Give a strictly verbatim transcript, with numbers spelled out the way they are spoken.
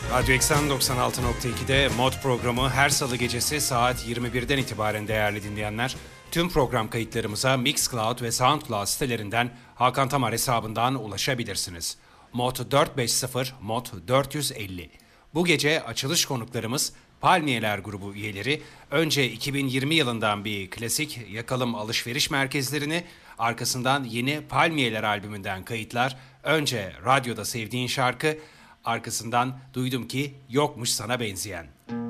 Radyo Eksen doksan altı nokta iki'de Mod programı her salı gecesi saat yirmi birden itibaren değerli dinleyenler. Tüm program kayıtlarımıza Mixcloud ve Soundcloud sitelerinden Hakan Tamar hesabından ulaşabilirsiniz. Mod dört yüz elli, Mod dört yüz elli. Bu gece açılış konuklarımız Palmiyeler grubu üyeleri. Önce iki bin yirmi yılından bir klasik Yakalım Alışveriş Merkezlerini, arkasından yeni Palmiyeler albümünden kayıtlar. Önce radyoda sevdiğin şarkı, arkasından duydum ki yokmuş sana benzeyen.